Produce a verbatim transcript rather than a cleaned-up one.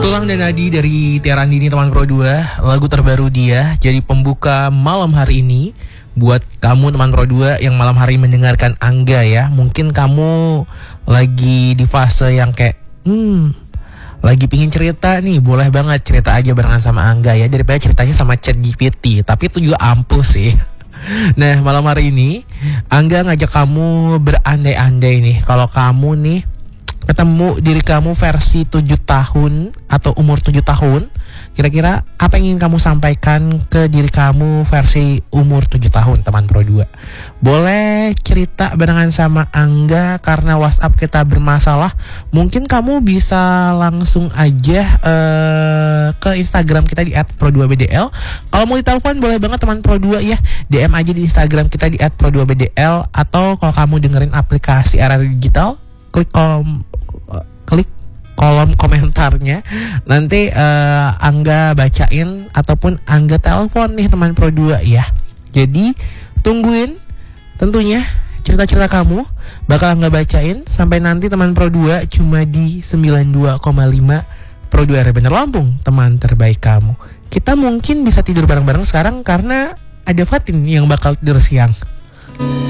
Tulang dan Nadi dari Tiara Andini teman Pro dua, lagu terbaru dia jadi pembuka malam hari ini. Buat kamu teman Pro dua yang malam hari mendengarkan Angga ya, mungkin kamu lagi di fase yang kayak hmm lagi pingin cerita nih, boleh banget cerita aja barengan sama Angga ya, daripada ceritanya sama ChatGPT. Tapi itu juga ampuh sih. Nah, malam hari ini Angga ngajak kamu berandai-andai nih. Kalau kamu nih ketemu diri kamu versi tujuh tahun atau umur tujuh tahun, kira-kira apa yang ingin kamu sampaikan ke diri kamu versi umur tujuh tahun teman Pro dua? Boleh cerita barengan sama Angga karena WhatsApp kita bermasalah. Mungkin kamu bisa langsung aja uh, ke Instagram kita di et pro dua b d l. Kalau mau ditelepon boleh banget teman Pro dua ya, D M aja di Instagram kita di et pro dua b d l. Atau kalau kamu dengerin aplikasi R R Digital, klik kolom klik kolom komentarnya, nanti uh, Angga bacain ataupun Angga telepon nih teman Pro dua ya. Jadi tungguin tentunya cerita-cerita kamu, bakal Angga bacain sampai nanti teman Pro dua cuma di sembilan puluh dua koma lima Pro dua R Bener Lampung, teman terbaik kamu. Kita mungkin bisa tidur bareng-bareng sekarang karena ada Fatin yang bakal tidur siang.